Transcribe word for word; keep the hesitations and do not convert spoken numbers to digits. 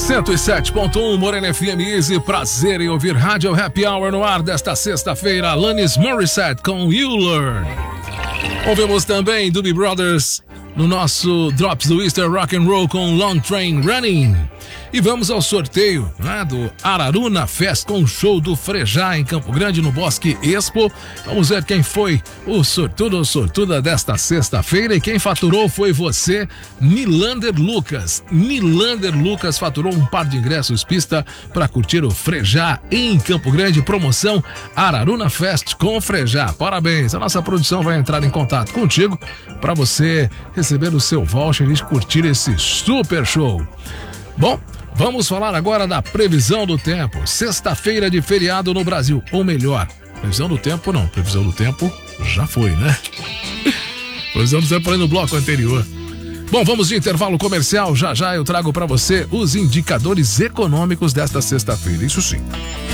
cento e sete ponto um Morena F M Easy, prazer em ouvir Rádio Happy Hour no ar desta sexta-feira. Alanis Morissette com You Learn. Ouvimos também Doobie Brothers no nosso Drops do Easter Rock and Roll com Long Train Running. E vamos ao sorteio, né, do Araruna Fest com o show do Frejá em Campo Grande no Bosque Expo. Vamos ver quem foi o sortudo ou sortuda desta sexta-feira, e quem faturou foi você, Nilander Lucas. Nilander Lucas faturou um par de ingressos pista para curtir o Frejá em Campo Grande, promoção Araruna Fest com o Frejá. Parabéns, a nossa produção vai entrar em contato contigo para você receber o seu voucher e curtir esse super show. Bom, vamos falar agora da previsão do tempo. Sexta-feira de feriado no Brasil, ou melhor, previsão do tempo não, previsão do tempo já foi, né? Previsão do tempo foi no bloco anterior. Bom, vamos de intervalo comercial, já já eu trago para você os indicadores econômicos desta sexta-feira, isso sim.